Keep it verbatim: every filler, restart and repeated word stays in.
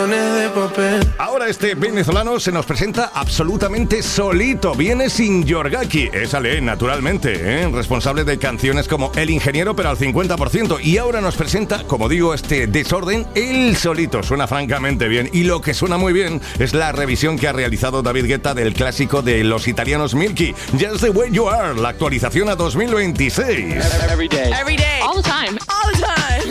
Ahora este venezolano se nos presenta absolutamente solito. Viene sin Yorgaki, es Ale, naturalmente, ¿eh? responsable de canciones como El Ingeniero, pero al cincuenta por ciento. Y ahora nos presenta, como digo, este desorden, él solito. Suena francamente bien. Y lo que suena muy bien es la revisión que ha realizado David Guetta del clásico de los italianos Milky, Just the Way You Are, la actualización a dos mil veintiséis. Every day. Every day. All the time. All the time.